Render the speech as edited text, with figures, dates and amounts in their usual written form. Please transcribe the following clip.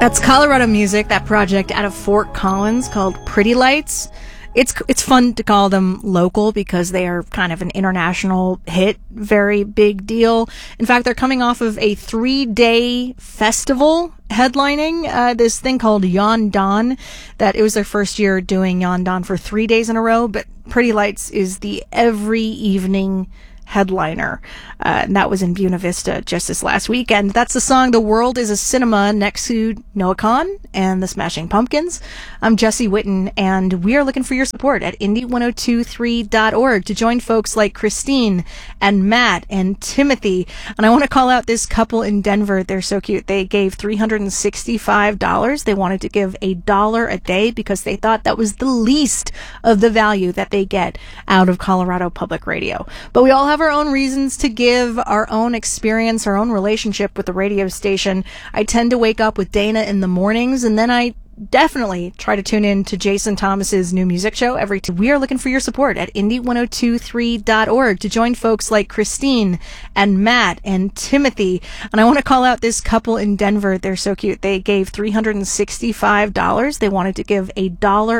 That's Colorado Music, that project out of Fort Collins called Pretty Lights. It's fun to call them local because they are kind of an international hit, very big deal. In fact, they're coming off of a 3-day festival headlining this thing called Yondan. That it was their first year doing Yondan for 3 days in a row, but Pretty Lights is the every evening headliner, and that was in Buena Vista just this last weekend. That's the song The World is a Cinema next to Noah Kahan and the Smashing Pumpkins. I'm Jesse Witten, and we are looking for your support at indie1023.org to join folks like Christine and Matt and Timothy. And I want to call out this couple in Denver. They're so cute. They gave $365. They wanted to give $1 a day because they thought that was the least of the value that they get out of Colorado Public Radio. But we all have our own reasons to give, our own experience, our own relationship with the radio station. I tend to wake up with Dana in the mornings, and then I definitely try to tune in to Jason Thomas's new music show every day. We are looking for your support at indie1023.org to join folks like Christine and Matt and Timothy. And I want to call out this couple in Denver. They're so cute. They gave $365. They wanted to give $1